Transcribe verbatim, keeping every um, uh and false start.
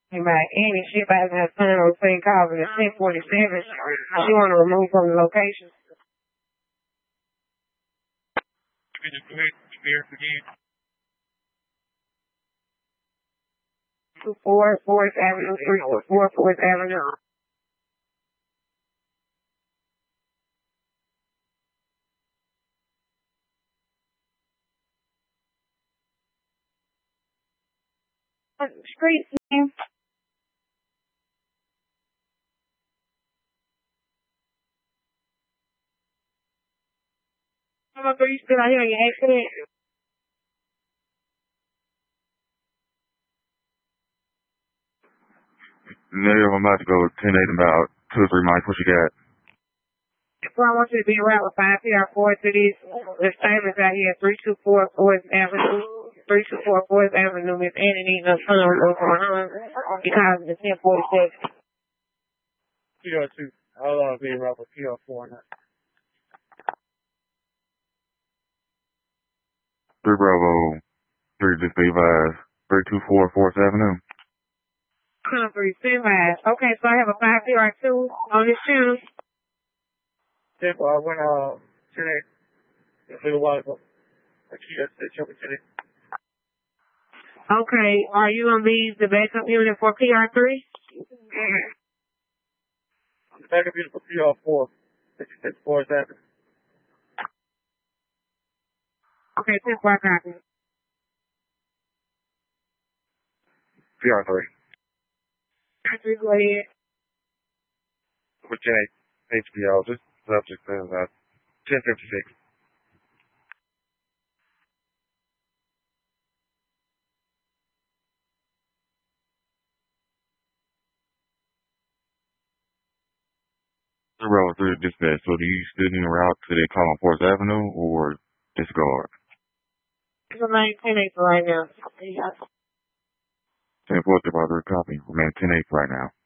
By any ship has her son on Saint Calvin at ten forty-seven. She want to remove from the location. Two four Fourth Avenue, three four Fourth Avenue. Street name. How much are you still out here in your accident? Negative, I'm about to go ten eight in about two or three miles. What you got? Well, I want you to be around with five P R four to these establishments out here, three two four Fourth Avenue, three two four Fourth Avenue, Miss Annie needs a son on because it's ten forty-six. P R two. How long be around with P R four now? Three Bravo, three just be advised, three two four Fourth Avenue. Three five. Okay, so I have a five P R two on this channel. Yeah, well, I went uh today a little while ago. I keep that jumping today. Okay, are you gonna be the backup unit for P R three? The backup unit for P R four. It's Fourth Avenue. Okay, ten four copy. P R three. Three, go ahead. With J H B O, this subject is uh, ten fifty-six. Zero three dispatch. So do you still need a route to the call on Fourth Avenue or discard? It's a nine ten eight right now. ten four, three copy. Remain ten eight right now.